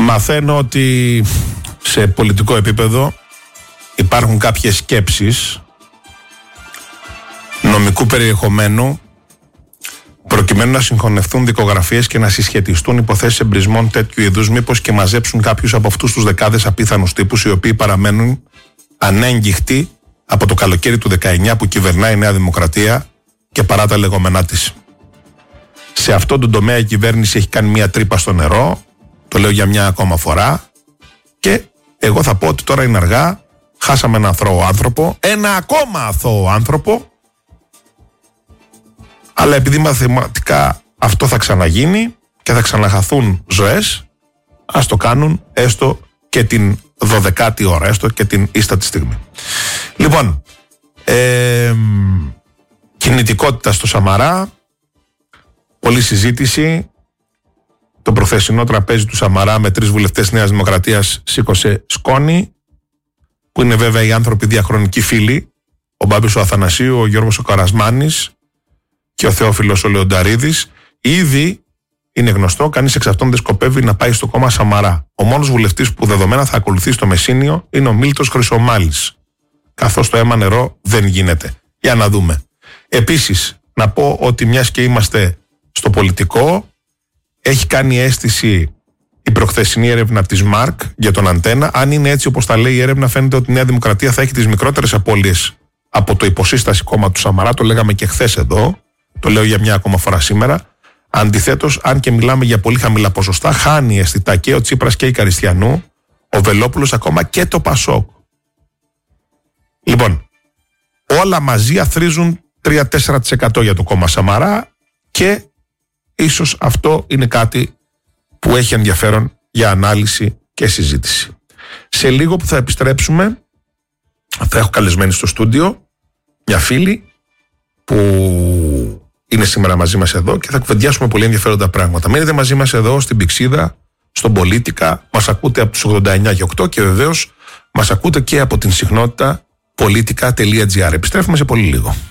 Μαθαίνω ότι σε πολιτικό επίπεδο υπάρχουν κάποιες σκέψεις νομικού περιεχομένου προκειμένου να συγχωνευτούν δικογραφίες και να συσχετιστούν υποθέσεις εμπρισμών τέτοιου είδους, μήπως και μαζέψουν κάποιους από αυτούς τους δεκάδες απίθανους τύπους οι οποίοι παραμένουν ανέγγιχτοι από το καλοκαίρι του 19 που κυβερνάει η Νέα Δημοκρατία και παρά τα λεγόμενά της. Σε αυτόν τον τομέα η κυβέρνηση έχει κάνει μια τρύπα στο νερό, το λέω για μια ακόμα φορά, και εγώ θα πω ότι τώρα είναι αργά, χάσαμε ένα αθώο άνθρωπο, ένα ακόμα αθώο άνθρωπο, αλλά επειδή μαθηματικά αυτό θα ξαναγίνει και θα ξαναχαθούν ζωές, ας το κάνουν έστω και την 12η ώρα, έστω και την ίστατη στιγμή. Λοιπόν, κινητικότητα στο Σαμαρά, πολλή συζήτηση. Το προχθεσινό τραπέζι του Σαμαρά με 3 βουλευτές Νέας Δημοκρατίας σήκωσε σκόνη, που είναι βέβαια οι άνθρωποι διαχρονικοί φίλοι, ο Μπάμπης ο Αθανασίου, ο Γιώργος ο Καρασμάνης και ο Θεόφιλος ο Λεονταρίδης. Ήδη είναι γνωστό, κανείς εξ αυτών δεν σκοπεύει να πάει στο κόμμα Σαμαρά. Ο μόνος βουλευτής που δεδομένα θα ακολουθεί στο Μεσσήνιο είναι ο Μίλτος Χρυσομάλης, καθώς το αίμα νερό δεν γίνεται. Για να δούμε. Επίσης, να πω ότι μιας και είμαστε στο πολιτικό, έχει κάνει αίσθηση η προχθεσινή έρευνα της ΜΑΡΚ για τον Αντένα. Αν είναι έτσι όπως τα λέει η έρευνα, φαίνεται ότι η Νέα Δημοκρατία θα έχει τις μικρότερες απώλειες από το υποσύσταση κόμμα του Σαμαρά. Το λέγαμε και χθες εδώ, το λέω για μια ακόμα φορά σήμερα. Αντιθέτως, αν και μιλάμε για πολύ χαμηλά ποσοστά, χάνει αισθητά και ο Τσίπρας και η Καριστιανού, ο Βελόπουλος, ακόμα και το Πασόκ. Λοιπόν, όλα μαζί αθροίζουν 3-4% για το κόμμα Σαμαρά και ίσως αυτό είναι κάτι που έχει ενδιαφέρον για ανάλυση και συζήτηση. Σε λίγο που θα επιστρέψουμε, θα έχω καλεσμένη στο στούντιο μια φίλη που είναι σήμερα μαζί μας εδώ και θα κουβεντιάσουμε πολύ ενδιαφέροντα πράγματα. Μείνετε μαζί μας εδώ στην Πηξίδα, στον Πολίτικα. Μας ακούτε από τους 89 και 8 και βεβαίως μας ακούτε και από την συχνότητα politica.gr. Επιστρέφουμε σε πολύ λίγο.